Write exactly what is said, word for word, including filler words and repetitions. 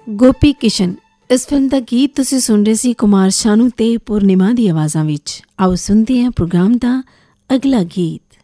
ਗੋਪੀ ਕਿਸ਼ਨ। ਇਸ ਫਿਲਮ ਦਾ ਗੀਤ ਤੁਸੀਂ ਸੁਣ ਰਹੇ ਸੀ ਕੁਮਾਰ ਸ਼ਾਨੂ ਤੇ ਪੂਰਨਿਮਾ ਦੀ ਆਵਾਜ਼ਾਂ ਵਿੱਚ। ਆਓ ਸੁਣਦੇ ਹਾਂ ਪ੍ਰੋਗਰਾਮ ਦਾ ਅਗਲਾ ਗੀਤ।